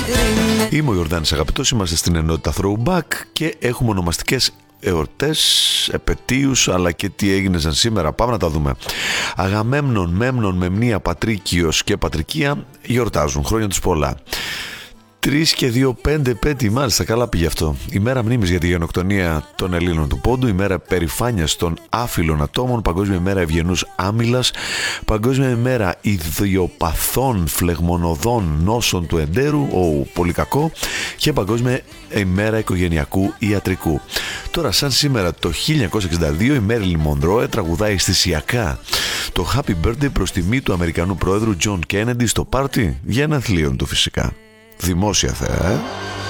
Είμαι ο Ιορδάνης αγαπητός, είμαστε στην ενότητα Throwback και έχουμε ονομαστικές εορτές, επετείους, αλλά και τι έγινε σαν σήμερα. Πάμε να τα δούμε. Αγαμέμνων, Μέμνων, Μεμνία, Πατρίκιος και Πατρικία γιορτάζουν, χρόνια τους πολλά. 3 και 2, 5 επέτειοι, μάλιστα, καλά πήγε αυτό. Ημέρα μνήμης για τη γενοκτονία των Ελλήνων του Πόντου, ημέρα περηφάνειας των άφυλων ατόμων, παγκόσμια ημέρα ευγενούς άμυλας, παγκόσμια ημέρα ιδιοπαθών φλεγμονωδών νόσων του εντέρου, πολύ κακό, και παγκόσμια ημέρα οικογενειακού ιατρικού. Τώρα, σαν σήμερα το 1962, η Μέριλιν Μονρόε τραγουδάει αισθησιακά το Happy Birthday προς τιμή του Αμερικανού πρόεδρου Τζον Κέννεντι στο πάρτι γενεθλίων του, φυσικά. Δημόσια θέα,